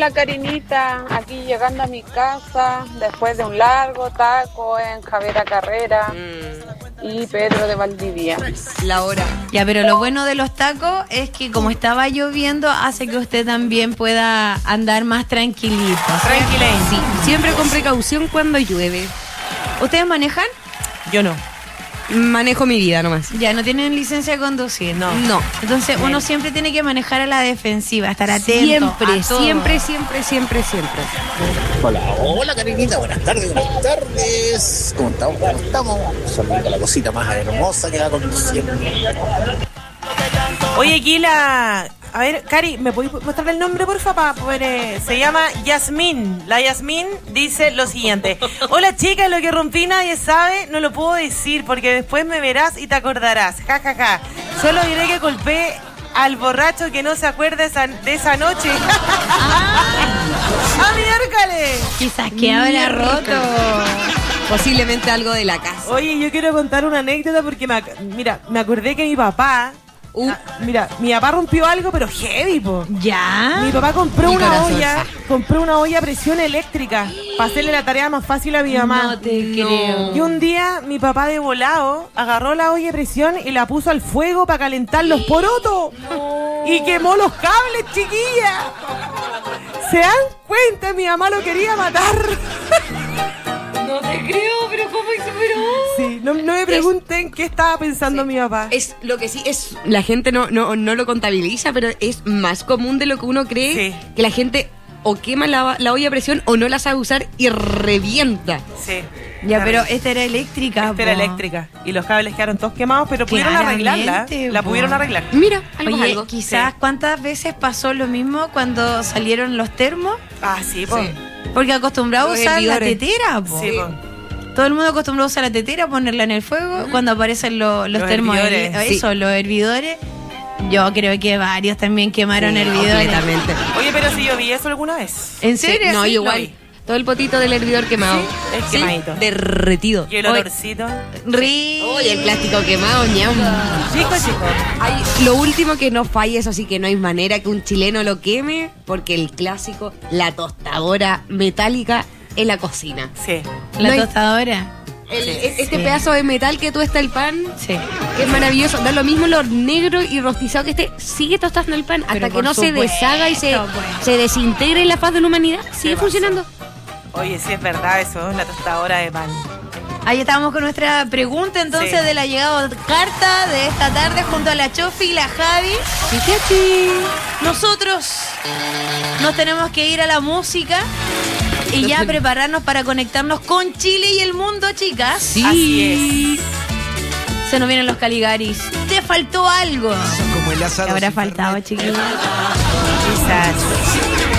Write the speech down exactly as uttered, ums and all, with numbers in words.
Hola Karinita, aquí llegando a mi casa después de un largo taco en Javiera Carrera mm. y Pedro de Valdivia. La hora. Ya, pero lo bueno de los tacos es que como estaba lloviendo hace que usted también pueda andar más tranquilito. Tranquila, sí. Siempre con precaución cuando llueve. ¿Ustedes manejan? Yo no. Manejo mi vida nomás. Ya, ¿no tienen licencia de conducir? No. No. Entonces uno Bien. siempre tiene que manejar a la defensiva, estar atento. Siempre, siempre, siempre, siempre, siempre. Hola, hola Karinita, buenas tardes, buenas tardes. ¿Cómo estamos? ¿Cómo estamos? Saludando la cosita más hermosa que va conduciendo. Oye, aquí la... A ver, Cari, ¿me podéis mostrar el nombre, porfa? Para poder, eh, se llama Yasmín. La Yasmín dice lo siguiente. Hola, chicas, lo que rompí nadie sabe, no lo puedo decir porque después me verás y te acordarás. Ja, ja, ja. Solo diré que golpeé al borracho que no se acuerda esa, de esa noche. ¡Ah, miércoles! Quizás que habrá roto. Posiblemente algo de la casa. Oye, yo quiero contar una anécdota porque, me, mira, me acordé que mi papá... Uh, ah, mira, mi papá rompió algo, pero heavy, po. ¿Ya? Mi papá compró mi una corazón. olla, compró una olla a presión eléctrica para hacerle la tarea más fácil a mi mamá. No te no. creo. Y un día, mi papá de volado agarró la olla a presión y la puso al fuego para calentar los porotos. No. Y quemó los cables, chiquilla. ¿Se dan cuenta? Mi mamá lo quería matar. No te creo, pero ¿cómo hizo? Pero... Sí, no, no me pregunten es, qué estaba pensando sí, mi papá. Es lo que sí es, la gente no, no, no lo contabiliza, pero es más común de lo que uno cree sí. que la gente o quema la, la olla a presión o no la sabe usar y revienta. Sí. Ya, pero esta era eléctrica. Esta po. era eléctrica. Y los cables quedaron todos quemados, pero pudieron arreglarla. Po. La pudieron arreglar. Mira, algo, Oye, algo. quizás sí. ¿cuántas veces pasó lo mismo cuando salieron los termos? Ah, sí, pues. Sí. Porque acostumbrado a usar la tetera, po. Sí, po. Todo el mundo acostumbrado a usar la tetera, ponerla en el fuego, uh-huh. cuando aparecen lo, los, los termos, hervidores. Eso, sí. los hervidores. Yo creo que varios también quemaron sí, hervidores. Completamente. Oye, pero si yo vi eso alguna vez. ¿En serio? Sí, no, sí, igual. Todo el potito del hervidor quemado. Sí, es sí, quemadito. Derretido. Y el olorcito. Rico. Oye, el plástico quemado, ñam. Chico, chico. Ay, lo último que no falla, eso sí que no hay manera que un chileno lo queme, porque el clásico, la tostadora metálica en la cocina. Sí. La no tostadora. El, sí, este sí. pedazo de metal que tuesta el pan, sí. que es maravilloso. Da lo mismo lo negro y rostizado que esté, sigue tostando el pan hasta que no supuesto, se deshaga y se, pues. se desintegre en la faz de la humanidad. Sigue funcionando. Oye, sí es verdad eso, la tostadora de pan. Ahí estamos con nuestra pregunta entonces sí. de la llegada carta de esta tarde junto a la Chofi y la Javi. Chichachi. Nosotros nos tenemos que ir a la música y ya prepararnos para conectarnos con Chile y el mundo, chicas. Sí. Así es. Se nos vienen los Caligaris. ¿Te faltó algo? Son como el asado. ¿Qué habrá faltado, chiquillos? Quizás.